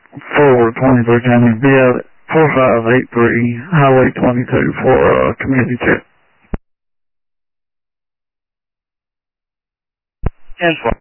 for 23 County, be at 4583 Highway 22 for community check. 10-4.